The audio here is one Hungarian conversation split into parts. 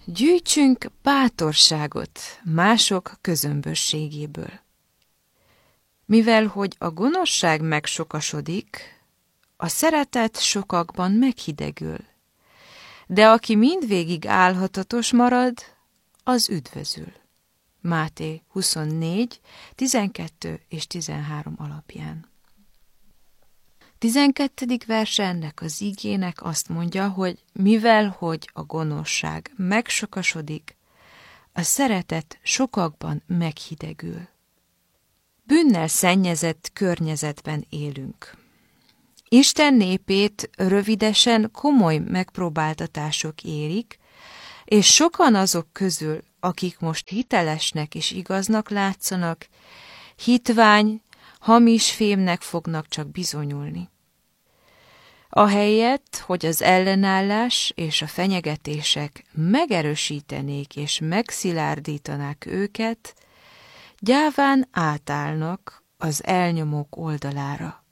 Gyűjtsünk bátorságot mások közömbösségéből. Mivel hogy a gonoszság megsokasodik, a szeretet sokakban meghidegül, de aki mindvégig álhatatos marad, az üdvözül. Máté 24, 12 és 13 alapján. 12. verse ennek az igének azt mondja, hogy mivel hogy a gonoszság megsokasodik, a szeretet sokakban meghidegül. Bűnnel szennyezett környezetben élünk. Isten népét rövidesen komoly megpróbáltatások érik, és sokan azok közül, akik most hitelesnek és igaznak látszanak, hitvány, hamis fémnek fognak csak bizonyulni. Ahelyett, hogy az ellenállás és a fenyegetések megerősítenék és megszilárdítanák őket, gyáván átállnak az elnyomók oldalára.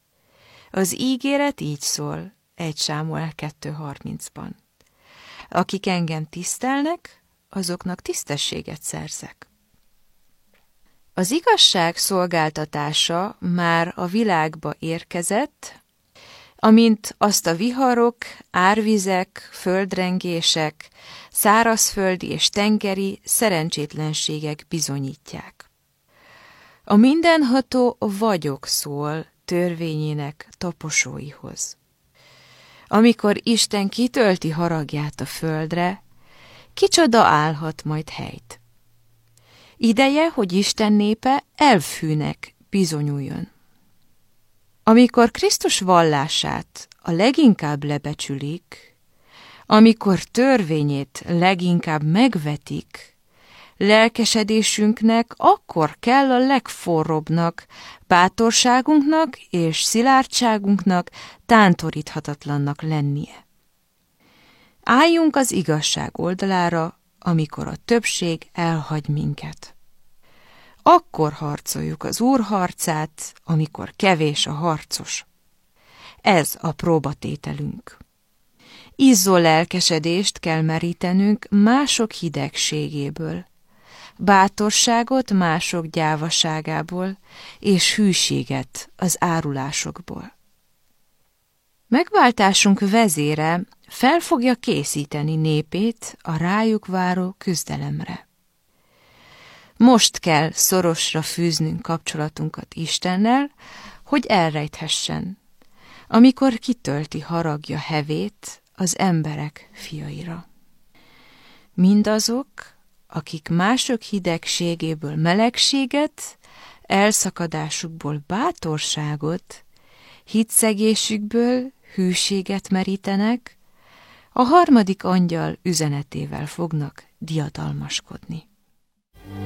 Az ígéret így szól 1 Sámuel 2.30-ban. Akik engem tisztelnek, azoknak tisztességet szerzek. Az igazság szolgáltatása már a világba érkezett, amint azt a viharok, árvizek, földrengések, szárazföldi és tengeri szerencsétlenségek bizonyítják. A mindenható vagyok szól törvényének taposóihoz. Amikor Isten kitölti haragját a földre, kicsoda állhat majd helyt. Ideje, hogy Isten népe elfűnek bizonyuljon. Amikor Krisztus vallását a leginkább lebecsülik, amikor törvényét leginkább megvetik, lelkesedésünknek akkor kell a legforróbbnak, bátorságunknak és szilárdságunknak tántoríthatatlannak lennie. Álljunk az igazság oldalára, amikor a többség elhagy minket. Akkor harcoljuk az Úr harcát, amikor kevés a harcos. Ez a próbatételünk. Izzó lelkesedést kell merítenünk mások hidegségéből, bátorságot mások gyávaságából, és hűséget az árulásokból. Megváltásunk vezére fel fogja készíteni népét a rájuk váró küzdelemre. Most kell szorosra fűznünk kapcsolatunkat Istennel, hogy elrejthessen, amikor kitölti haragja hevét az emberek fiaira. Mindazok, akik mások hidegségéből melegséget, elszakadásukból bátorságot, hitszegésükből hűséget merítenek, a harmadik angyal üzenetével fognak diadalmaskodni.